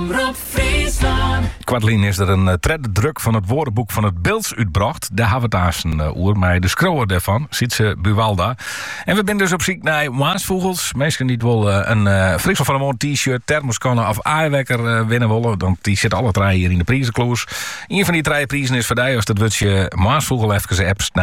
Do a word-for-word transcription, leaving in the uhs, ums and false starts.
Omroep Friesland. Kwartlien is er een uh, tredde druk van het woordenboek van het Beelds uitbracht. Daar hebben we het aan een uh, oer, maar de schrower daarvan, ziet ze Buwalda. En we zijn dus op zoek naar waasvogels. Meestal niet wel uh, een uh, Friesel van een mooi t-shirt, thermoskannen of aaiwekker uh, winnen willen. Want die zitten alle drie hier in de prijzenkloos. Een van die drie prijzen is voor jou als dat wat je waasvogel even apps.